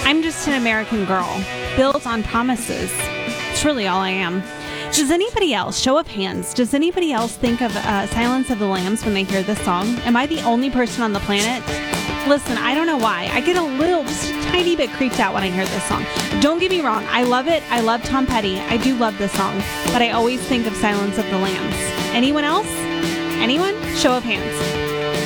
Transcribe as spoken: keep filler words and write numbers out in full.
I'm just an American girl, built on promises. It's really all I am. Does anybody else, show of hands, does anybody else think of uh, Silence of the Lambs when they hear this song? Am I the only person on the planet? Listen, I don't know why. I get a little, just a tiny bit creeped out when I hear this song. Don't get me wrong. I love it. I love Tom Petty. I do love this song. But I always think of Silence of the Lambs. Anyone else? Anyone? Show of hands.